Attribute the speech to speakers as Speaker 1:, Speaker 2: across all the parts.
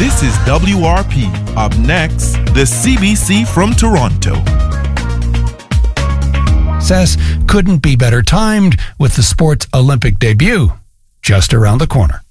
Speaker 1: This is WRP. Up next, the CBC from Toronto.
Speaker 2: Says couldn't be better timed with the sport's Olympic debut just around the corner.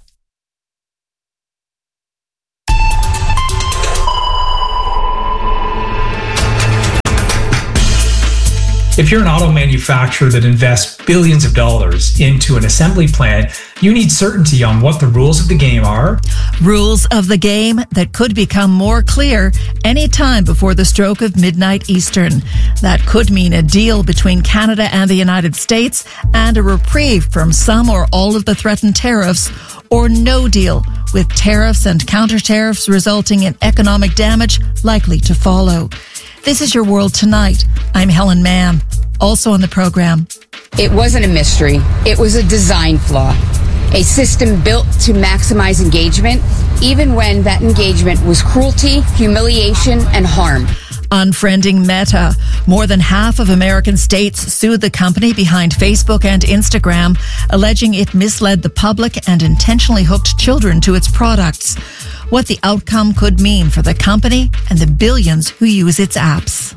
Speaker 3: If you're an auto manufacturer that invests billions of dollars into an assembly plant, you need certainty on what the rules of the game are.
Speaker 4: Rules of the game that could become more clear any time before the stroke of midnight Eastern. That could mean a deal between Canada and the United States and a reprieve from some or all of the threatened tariffs, or no deal with tariffs and counter-tariffs resulting in economic damage likely to follow. This is Your World Tonight. I'm Helen Mann. Also on the program.
Speaker 5: It wasn't a mystery. It was a design flaw. A system built to maximize engagement, even when that engagement was cruelty, humiliation, and harm.
Speaker 4: Unfriending Meta. More than half of American states sued the company behind Facebook and Instagram, alleging it misled the public and intentionally hooked children to its products. What the outcome could mean for the company and the billions who use its apps.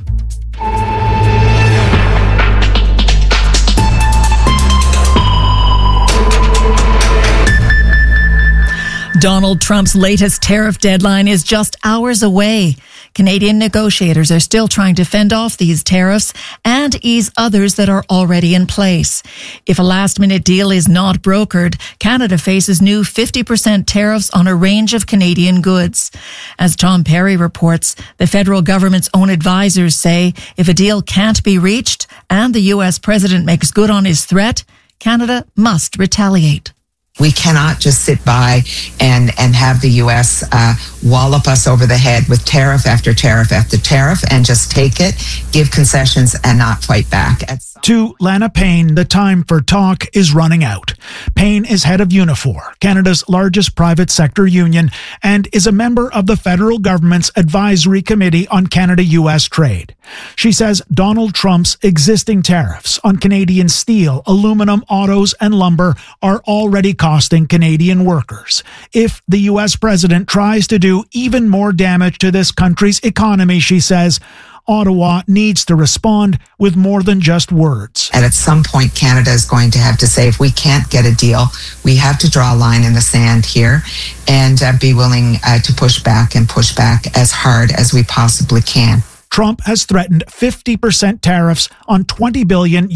Speaker 4: Donald Trump's latest tariff deadline is just hours away. Canadian negotiators are still trying to fend off these tariffs and ease others that are already in place. If a last-minute deal is not brokered, Canada faces new 50% tariffs on a range of Canadian goods. As Tom Perry reports, the federal government's own advisors say if a deal can't be reached and the U.S. president makes good on his threat, Canada must retaliate.
Speaker 6: We cannot just sit by and have the U.S. Wallop us over the head with tariff after tariff after tariff and just take it, give concessions, and not fight back.
Speaker 7: To Lana Payne, the time for talk is running out. Payne is head of Unifor, Canada's largest private sector union, and is a member of the federal government's Advisory Committee on Canada-U.S. Trade. She says Donald Trump's existing tariffs on Canadian steel, aluminum, autos, and lumber are already costing Canadian workers. If the U.S. president tries to do even more damage to this country's economy, she says, Ottawa needs to respond with more than just words.
Speaker 6: And at some point, Canada is going to have to say, if we can't get a deal, we have to draw a line in the sand here and be willing to push back as hard as we possibly can.
Speaker 7: Trump has threatened 50% tariffs on $20 billion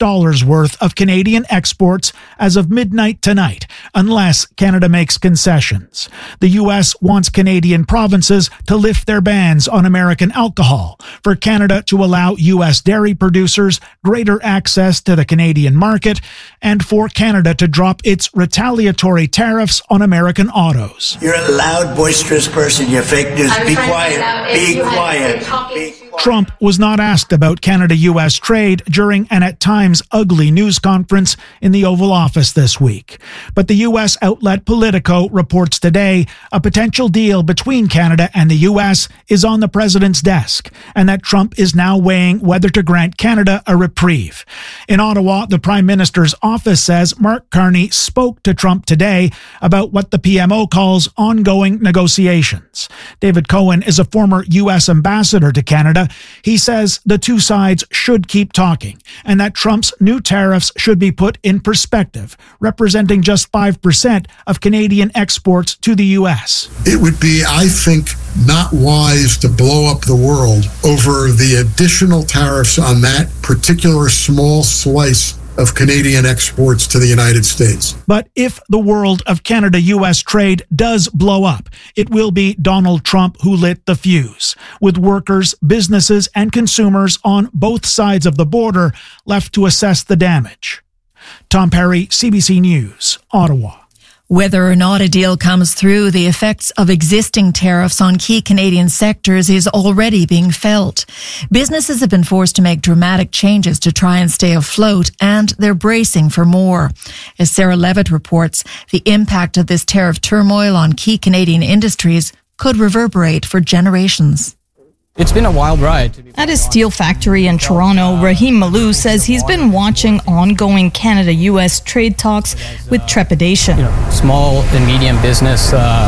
Speaker 7: worth of Canadian exports as of midnight tonight, unless Canada makes concessions. The U.S. wants Canadian provinces to lift their bans on American alcohol, for Canada to allow U.S. dairy producers greater access to the Canadian market, and for Canada to drop its retaliatory tariffs on American autos.
Speaker 8: You're a loud, boisterous person. You're fake news. Be quiet. Be quiet.
Speaker 7: Trump was not asked about Canada-U.S. trade during an at times ugly news conference in the Oval Office this week. But the U.S. outlet Politico reports today a potential deal between Canada and the U.S. is on the president's desk, and that Trump is now weighing whether to grant Canada a reprieve. In Ottawa, the Prime Minister's office says Mark Carney spoke to Trump today about what the PMO calls ongoing negotiations. David Cohen is a former U.S. ambassador to Canada. He says the two sides should keep talking and that Trump's new tariffs should be put in perspective, representing just 5% of Canadian exports to the U.S.
Speaker 9: It would be, I think, not wise to blow up the world over the additional tariffs on that particular small slice of Canadian exports to the United States.
Speaker 7: But if the world of Canada-U.S. trade does blow up, it will be Donald Trump who lit the fuse, with workers, businesses, and consumers on both sides of the border left to assess the damage. Tom Perry, CBC News, Ottawa.
Speaker 4: Whether or not a deal comes through, the effects of existing tariffs on key Canadian sectors is already being felt. Businesses have been forced to make dramatic changes to try and stay afloat, and they're bracing for more. As Sarah Levitt reports, the impact of this tariff turmoil on key Canadian industries could reverberate for generations.
Speaker 10: It's been a wild ride.
Speaker 11: At his steel factory in Toronto, Rahim Malou says he's been watching ongoing Canada-U.S. trade talks with trepidation.
Speaker 10: Small and medium business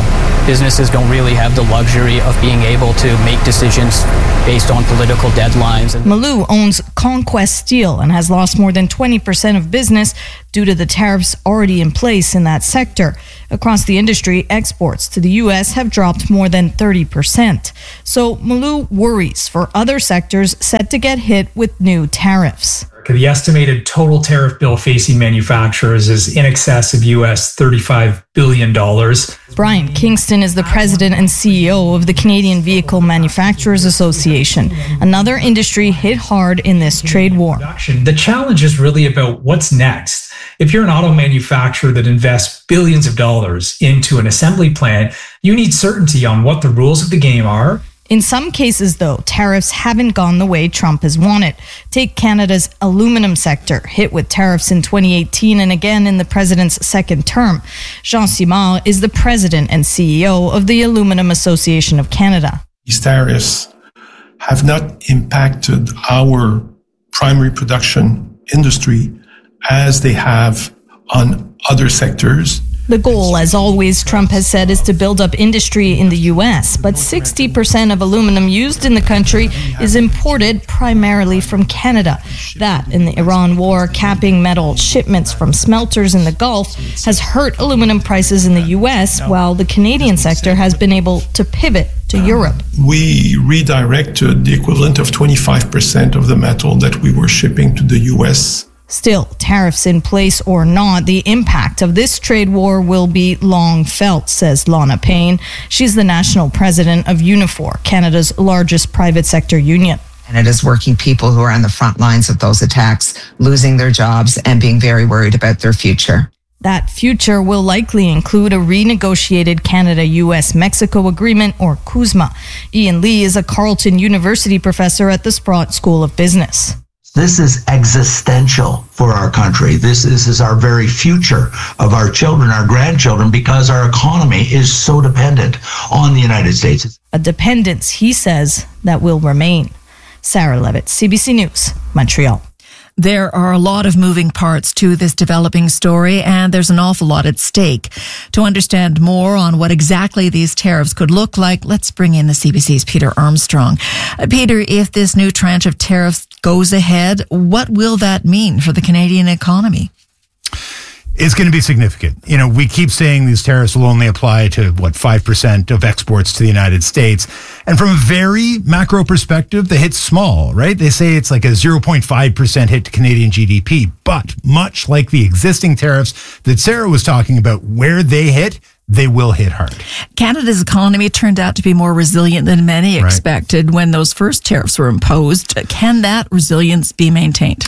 Speaker 10: Businesses don't really have the luxury of being able to make decisions based on political deadlines.
Speaker 11: Malou owns Conquest Steel and has lost more than 20% of business due to the tariffs already in place in that sector. Across the industry, exports to the U.S. have dropped more than 30%. So Malou worries for other sectors set to get hit with new tariffs.
Speaker 3: The estimated total tariff bill facing manufacturers is in excess of US $35 billion.
Speaker 11: Brian Kingston is the president and CEO of the Canadian Vehicle Manufacturers Association, another industry hit hard in this trade war.
Speaker 3: The challenge is really about what's next. If you're an auto manufacturer that invests billions of dollars into an assembly plant, you need certainty on what the rules of the game are.
Speaker 11: In some cases, though, tariffs haven't gone the way Trump has wanted. Take Canada's aluminum sector, hit with tariffs in 2018 and again in the president's second term. Jean Simard is the president and CEO of the Aluminum Association of Canada.
Speaker 12: These tariffs have not impacted our primary production industry as they have on other sectors.
Speaker 11: The goal, as always, Trump has said, is to build up industry in the U.S., but 60% of aluminum used in the country is imported primarily from Canada. That, in the Iran war, capping metal shipments from smelters in the Gulf, has hurt aluminum prices in the U.S., while the Canadian sector has been able to pivot to Europe.
Speaker 12: We redirected the equivalent of 25% of the metal that we were shipping to the U.S.
Speaker 11: Still, tariffs in place or not, the impact of this trade war will be long felt, says Lana Payne. She's the national president of Unifor, Canada's largest private sector union.
Speaker 6: And it is working people who are on the front lines of those attacks, losing their jobs and being very worried about their future.
Speaker 11: That future will likely include a renegotiated Canada-US-Mexico agreement, or CUSMA. Ian Lee is a Carleton University professor at the Sprott School of Business.
Speaker 13: This is existential for our country. This is our very future of our children, our grandchildren, because our economy is so dependent on the United States.
Speaker 11: A dependence, he says, that will remain. Sarah Levitt, CBC News, Montreal.
Speaker 4: There are a lot of moving parts to this developing story, and there's an awful lot at stake. To understand more on what exactly these tariffs could look like, let's bring in the CBC's Peter Armstrong. Peter, if this new tranche of tariffs goes ahead, what will that mean for the Canadian economy?
Speaker 2: It's going to be significant. You know, we keep saying these tariffs will only apply to, 5% of exports to the United States. And from a very macro perspective, the hit's small, right? They say it's like a 0.5% hit to Canadian GDP. But much like the existing tariffs that Sarah was talking about, where they hit, they will hit hard.
Speaker 4: Canada's economy turned out to be more resilient than many expected when those first tariffs were imposed. Can that resilience be maintained?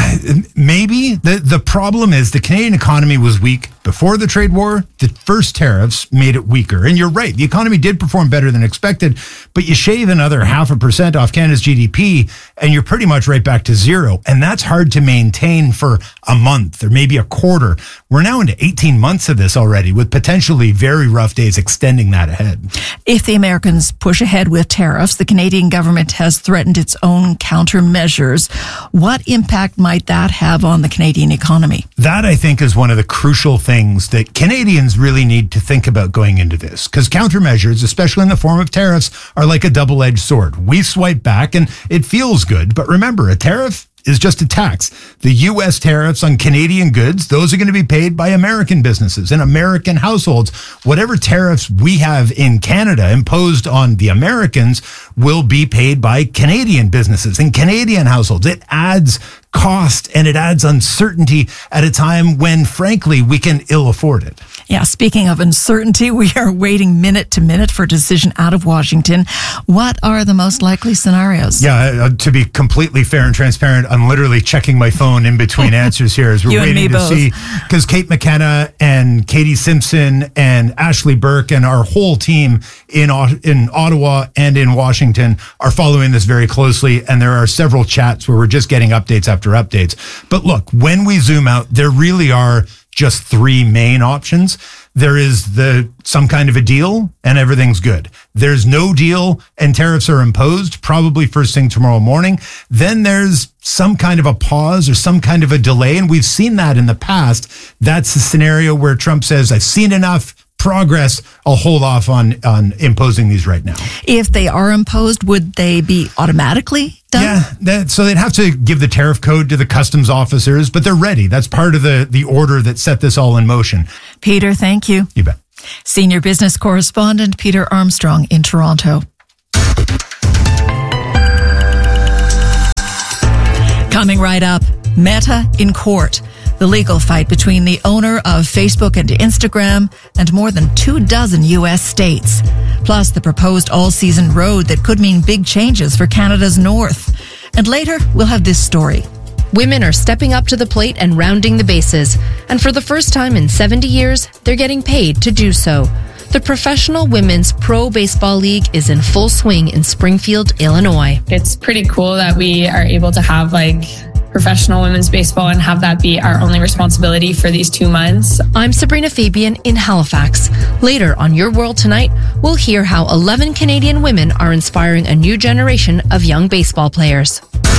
Speaker 2: Maybe. The problem is the Canadian economy was weak before the trade war. The first tariffs made it weaker. And you're right, the economy did perform better than expected, but you shave another 0.5% off Canada's GDP and you're pretty much right back to zero. And that's hard to maintain for a month or maybe a quarter. We're now into 18 months of this already, with potentially very rough days extending that ahead.
Speaker 4: If the Americans push ahead with tariffs, the Canadian government has threatened its own countermeasures. What impact might that have on the Canadian economy?
Speaker 2: That, I think, is one of the crucial things that Canadians really need to think about going into this, because countermeasures, especially in the form of tariffs, are like a double-edged sword. We swipe back and it feels good, but remember, a tariff is just a tax. The U.S. tariffs on Canadian goods, those are going to be paid by American businesses and American households. Whatever tariffs we have in Canada imposed on the Americans will be paid by Canadian businesses and Canadian households. It adds cost and it adds uncertainty at a time when, frankly, we can ill afford it.
Speaker 4: Yeah, speaking of uncertainty, we are waiting minute to minute for a decision out of Washington. What are the most likely scenarios?
Speaker 2: Yeah, to be completely fair and transparent, I'm literally checking my phone in between answers here as we're waiting to see, because Kate McKenna and Katie Simpson and Ashley Burke and our whole team in Ottawa and in Washington are following this very closely, and there are several chats where we're just getting updates after updates. But look, when we zoom out, there really are just three main options. There is some kind of a deal and everything's good. There's no deal and tariffs are imposed, probably first thing tomorrow morning. Then there's some kind of a pause or some kind of a delay. And we've seen that in the past. That's the scenario where Trump says, I've seen enough. progress, I'll hold off on imposing these right now.
Speaker 4: If they are imposed, would they be automatically done?
Speaker 2: Yeah, so they'd have to give the tariff code to the customs officers, but they're ready. That's part of the order that set this all in motion.
Speaker 4: Peter, thank you.
Speaker 2: You bet.
Speaker 4: Senior business correspondent Peter Armstrong in Toronto. Coming right up, Meta in court. The legal fight between the owner of Facebook and Instagram and more than 24 U.S. states. Plus the proposed all-season road that could mean big changes for Canada's north. And later, we'll have this story.
Speaker 14: Women are stepping up to the plate and rounding the bases. And for the first time in 70 years, they're getting paid to do so. The Professional Women's Pro Baseball League is in full swing in Springfield, Illinois.
Speaker 15: It's pretty cool that we are able to have professional women's baseball and have that be our only responsibility for these 2 months.
Speaker 14: I'm Sabrina Fabian in Halifax. Later on Your World Tonight, we'll hear how 11 Canadian women are inspiring a new generation of young baseball players.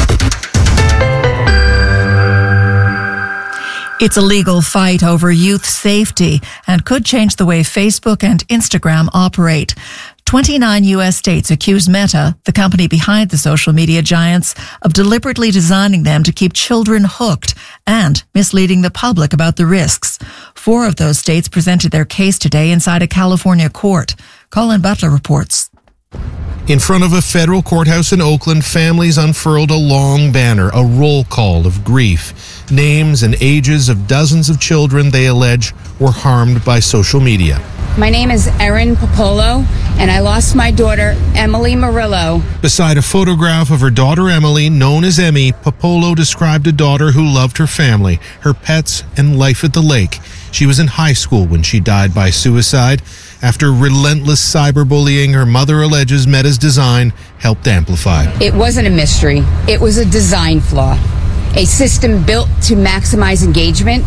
Speaker 4: It's a legal fight over youth safety and could change the way Facebook and Instagram operate. 29 U.S. states accuse Meta, the company behind the social media giants, of deliberately designing them to keep children hooked and misleading the public about the risks. 4 of those states presented their case today inside a California court. Colin Butler reports.
Speaker 16: In front of a federal courthouse in Oakland, families unfurled a long banner, a roll call of grief. Names and ages of dozens of children they allege were harmed by social media.
Speaker 5: My name is Erin Popolo, and I lost my daughter, Emily Murillo.
Speaker 16: Beside a photograph of her daughter Emily, known as Emmy, Popolo described a daughter who loved her family, her pets, and life at the lake. She was in high school when she died by suicide. After relentless cyberbullying, her mother alleges Meta's design helped amplify.
Speaker 5: It wasn't a mystery. It was a design flaw. A system built to maximize engagement,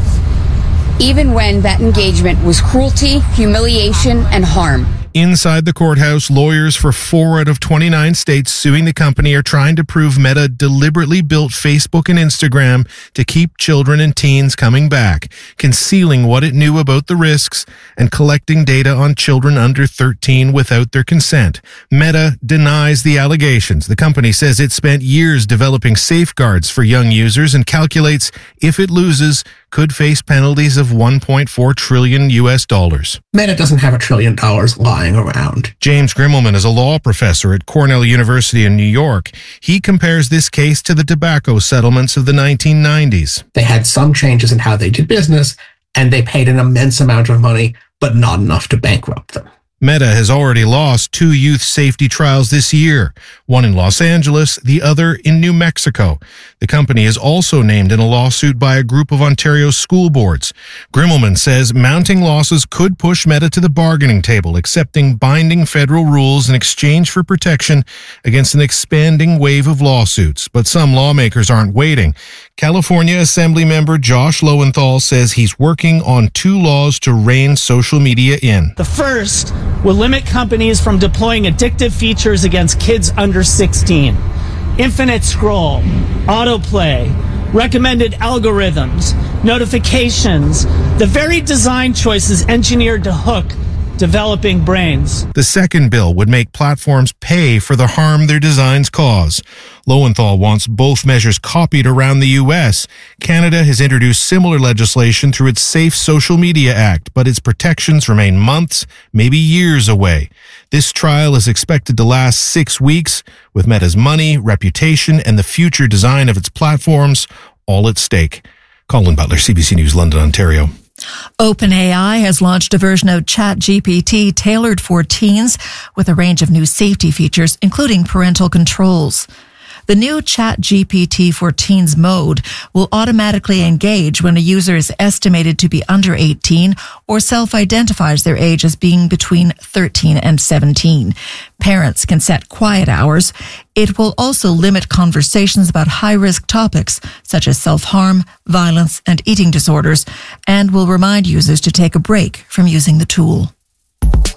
Speaker 5: even when that engagement was cruelty, humiliation, and harm.
Speaker 16: Inside the courthouse, lawyers for 4 out of 29 states suing the company are trying to prove Meta deliberately built Facebook and Instagram to keep children and teens coming back, concealing what it knew about the risks and collecting data on children under 13 without their consent. Meta denies the allegations. The company says it spent years developing safeguards for young users and calculates if it loses, could face penalties of $1.4 trillion US.
Speaker 17: Meta doesn't have $1 trillion lying around.
Speaker 16: James Grimmelman is a law professor at Cornell University in New York. He compares this case to the tobacco settlements of the 1990s.
Speaker 17: They had some changes in how they did business, and they paid an immense amount of money, but not enough to bankrupt them.
Speaker 16: Meta has already lost 2 youth safety trials this year, one in Los Angeles, the other in New Mexico. The company is also named in a lawsuit by a group of Ontario school boards. Grimmelman says mounting losses could push Meta to the bargaining table, accepting binding federal rules in exchange for protection against an expanding wave of lawsuits. But some lawmakers aren't waiting. California Assembly member Josh Lowenthal says he's working on 2 laws to rein social media in.
Speaker 18: The first will limit companies from deploying addictive features against kids under 16. Infinite scroll, autoplay, recommended algorithms, notifications, the very design choices engineered to hook developing brains.
Speaker 16: The second bill would make platforms pay for the harm their designs cause. Lowenthal wants both measures copied around the U.S. Canada has introduced similar legislation through its Safe Social Media Act, but its protections remain months, maybe years away. This trial is expected to last 6 weeks, with Meta's money, reputation, and the future design of its platforms all at stake. Colin Butler, CBC News, London, Ontario.
Speaker 4: OpenAI has launched a version of ChatGPT tailored for teens with a range of new safety features, including parental controls. The new ChatGPT for Teens mode will automatically engage when a user is estimated to be under 18 or self-identifies their age as being between 13 and 17. Parents can set quiet hours. It will also limit conversations about high-risk topics such as self-harm, violence, and eating disorders, and will remind users to take a break from using the tool.